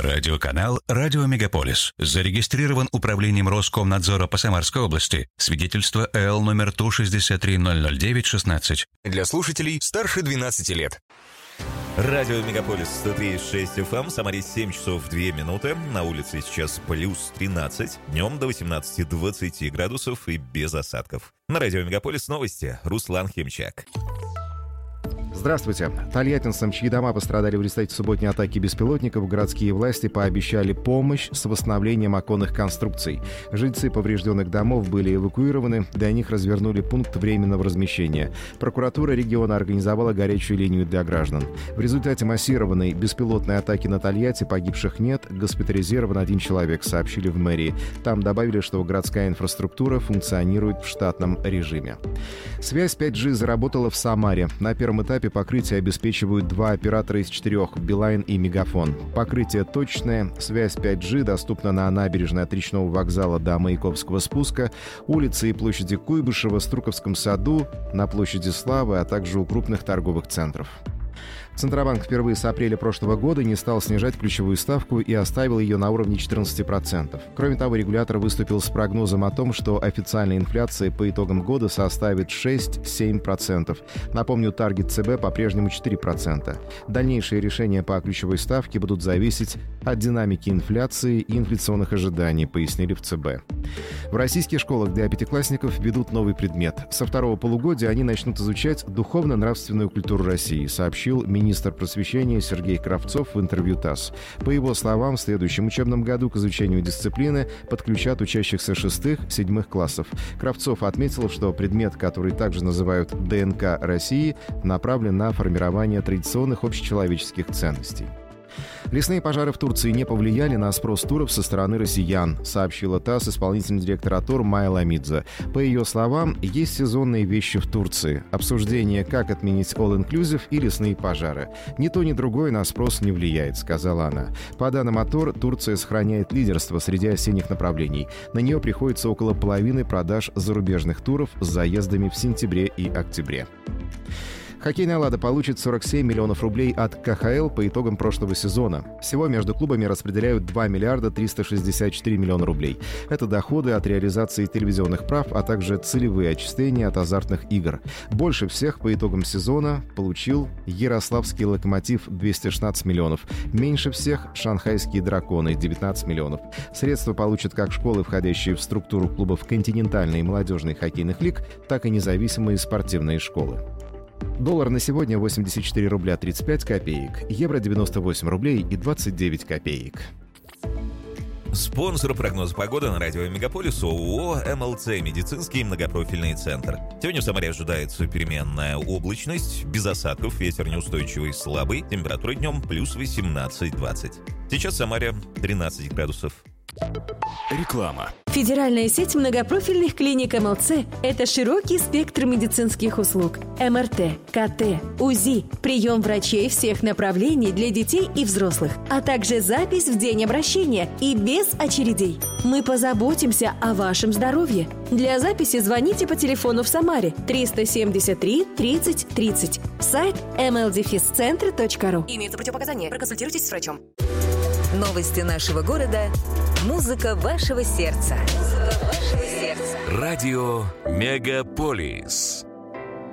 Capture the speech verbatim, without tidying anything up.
Радиоканал «Радио Мегаполис». Зарегистрирован управлением Роскомнадзора по Самарской области. Свидетельство эл номер Ту шестьдесят три ноль ноль девять шестнадцать. Для слушателей старше двенадцати лет. Радио Мегаполис сто три и шесть эф эм, в Самаре семь часов две минуты, на улице сейчас плюс тринадцать, днем до восемнадцати двадцати градусов и без осадков. На Радио Мегаполис новости, Руслан Химчак. Здравствуйте. Тольяттинцам, чьи дома пострадали в результате субботней атаки беспилотников, городские власти пообещали помощь с восстановлением оконных конструкций. Жильцы поврежденных домов были эвакуированы, для них развернули пункт временного размещения. Прокуратура региона организовала горячую линию для граждан. В результате массированной беспилотной атаки на Тольятти погибших нет, госпитализирован один человек, сообщили в мэрии. Там добавили, что городская инфраструктура функционирует в штатном режиме. Связь пять джи заработала в Самаре. На первом этапе покрытие обеспечивают два оператора из четырех – Билайн и Мегафон. Покрытие точное, связь пять джи доступна на набережной от речного вокзала до Маяковского спуска, улице и площади Куйбышева, Струковском саду, на площади Славы, а также у крупных торговых центров. Центробанк впервые с апреля прошлого года не стал снижать ключевую ставку и оставил ее на уровне четырнадцати процентов. Кроме того, регулятор выступил с прогнозом о том, что официальная инфляция по итогам года составит шесть-семь процентов. Напомню, таргет ЦБ по-прежнему четыре процента. Дальнейшие решения по ключевой ставке будут зависеть от динамики инфляции и инфляционных ожиданий, пояснили в ЦБ. В российских школах для пятиклассников ведут новый предмет. Со второго полугодия они начнут изучать духовно-нравственную культуру России, сообщил министр Министр просвещения Сергей Кравцов в интервью ТАСС. По его словам, в следующем учебном году к изучению дисциплины подключат учащихся шестых-седьмых классов. Кравцов отметил, что предмет, который также называют ДНК России, направлен на формирование традиционных общечеловеческих ценностей. Лесные пожары в Турции не повлияли на спрос туров со стороны россиян, сообщила ТАСС исполнительный директор АТОР Майя Ламидзе. По ее словам, есть сезонные вещи в Турции. Обсуждение, как отменить all-inclusive и лесные пожары. Ни то, ни другое на спрос не влияет, сказала она. По данным АТОР, Турция сохраняет лидерство среди осенних направлений. На нее приходится около половины продаж зарубежных туров с заездами в сентябре и октябре. Хоккейная «Лада» получит сорок семь миллионов рублей от ка ха эл по итогам прошлого сезона. Всего между клубами распределяют два миллиарда триста шестьдесят четыре миллиона рублей. Это доходы от реализации телевизионных прав, а также целевые отчисления от азартных игр. Больше всех по итогам сезона получил Ярославский «Локомотив» двести шестнадцать миллионов. Меньше всех шанхайские «Драконы» девятнадцать миллионов. Средства получат как школы, входящие в структуру клубов континентальной и молодежной хоккейных лиг, так и независимые спортивные школы. Доллар на сегодня восемьдесят четыре рубля тридцать пять копеек, евро девяносто восемь рублей и двадцать девять копеек. Спонсор прогноза погоды на радио Мегаполис ООО эм эл цэ «Медицинский многопрофильный центр». Сегодня в Самаре ожидается переменная облачность, без осадков, ветер неустойчивый, слабый, температура днем плюс восемнадцать-двадцать. Сейчас в Самаре тринадцать градусов. Реклама. Федеральная сеть многопрофильных клиник эм эл цэ – это широкий спектр медицинских услуг. эм эр тэ, ка тэ, УЗИ, прием врачей всех направлений для детей и взрослых, а также запись в день обращения и без очередей. Мы позаботимся о вашем здоровье. Для записи звоните по телефону в Самаре триста семьдесят три тридцать тридцать. Сайт эм эл дефис центр точка ру. Имеются противопоказания. Проконсультируйтесь с врачом. Новости нашего города. Музыка вашего сердца. Музыка вашего сердца. Радио Мегаполис.